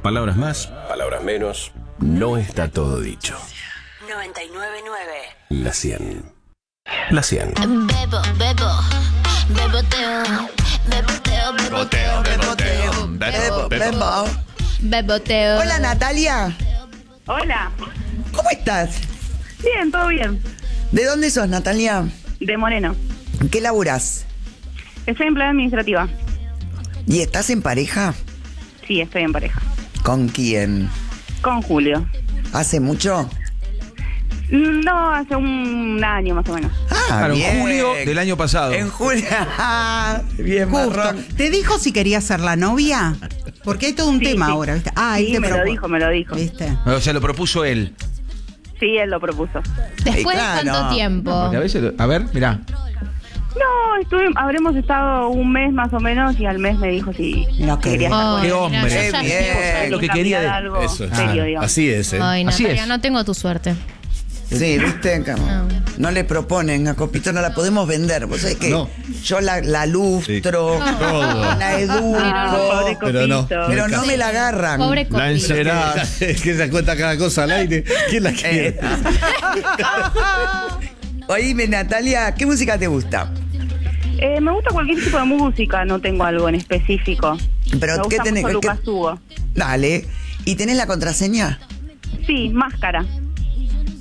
Palabras más, palabras menos. No está todo dicho. 99.9 La 100. La 100. Bebo, beboteo, beboteo. Hola, Natalia. Hola. ¿Cómo estás? Bien, todo bien. ¿De dónde sos, Natalia? De Moreno. ¿Qué laburás? Estoy empleada administrativa. ¿Y estás en pareja? Sí, estoy en pareja. ¿Con quién? Con Julio. ¿Hace mucho? No, hace un año más o menos. Claro, bien. en julio del año pasado. En julio. Bien, Justo. marrón. ¿Te dijo si quería ser la novia? Porque hay todo un Sí, tema sí. ahora, ¿viste? Ah, Sí, él te me lo propuso. dijo. ¿Viste? O sea, lo propuso él. Sí, él lo propuso. Después claro. de tanto tiempo. Porque a veces, a ver, mirá. No, habremos estado un mes más o menos y al mes me dijo si Mira qué quería bien. estar con Qué él. hombre. Mira, yo ya Bien. sé. Lo que quería de- Algo Eso es. serio, digamos. Así es, ¿eh? Ay, Así Natalia, es. no tengo tu suerte. Sí, ¿viste? No le proponen a Copito, no la podemos vender. Vos sabés que No. yo la lustro, Todo. la educo, Pobre Pero no. Copito. pero no me la agarran. Pobre La Copito. encerada. Es que se cuenta cada cosa al aire. ¿Quién la quiere? Oíme, Natalia, ¿qué música te gusta? Me gusta cualquier tipo de música, no tengo algo en específico. Pero me ¿qué gusta tenés? mucho qué- Lucas Hugo. Dale. ¿Y tenés la contraseña? Sí, Máscara.